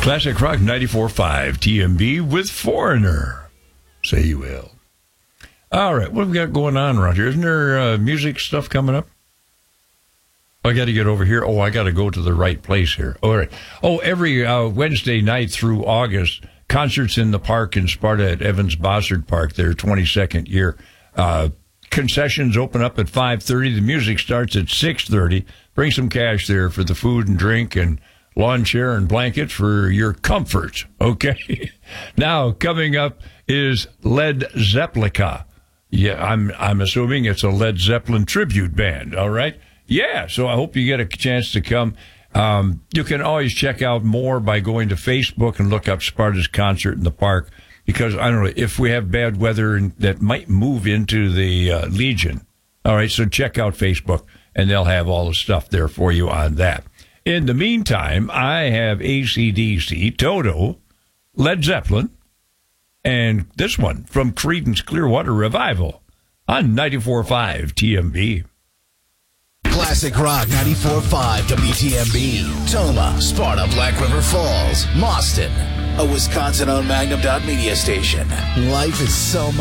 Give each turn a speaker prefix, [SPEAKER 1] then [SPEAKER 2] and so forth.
[SPEAKER 1] Classic Rock 94.5 TMB with Foreigner. Say you will. All right, what have we got going on around here? Isn't there music stuff coming up? I got to get over here. Oh, I got to go to the right place here. All right. Oh, every Wednesday night through August, concerts in the park in Sparta at Evans Bossard Park, their 22nd year. Concessions open up at 5:30. The music starts at 6:30. Bring some cash there for the food and drink and lawn chair and blankets for your comfort. Okay. Now, coming up is Led Zeppelica. Yeah, I'm assuming it's a Led Zeppelin tribute band. All right. Yeah. So I hope you get a chance to come. You can always check out more by going to Facebook and look up Sparta's concert in the park. Because, I don't know, if we have bad weather that might move into the Legion. All right, so check out Facebook, and they'll have all the stuff there for you on that. In the meantime, I have AC/DC, Toto, Led Zeppelin, and this one from Creedence Clearwater Revival on 94.5 TMB.
[SPEAKER 2] Classic Rock 94.5 WTMB. Toma, Sparta, Black River Falls, Mauston. A Wisconsin-owned Magnum Dot media station. Life is so much.